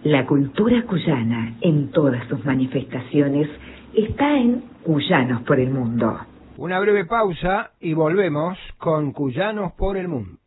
La cultura cuyana, en todas sus manifestaciones, está en Cuyanos por el Mundo. Una breve pausa y volvemos con Cuyanos por el Mundo.